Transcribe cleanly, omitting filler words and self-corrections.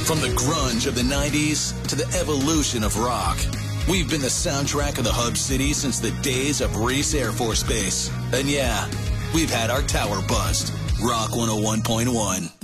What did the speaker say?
From the grunge of the 90s to the evolution of rock, we've been the soundtrack of the Hub City since the days of Reese Air Force Base. And yeah, we've had our tower bust. Rock 101.1.